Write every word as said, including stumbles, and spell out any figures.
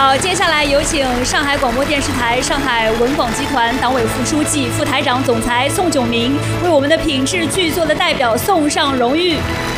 好，接下来有请上海广播电视台上海文广集团党委副书记、副台长、总裁宋炯明为我们的品质剧作的代表送上荣誉。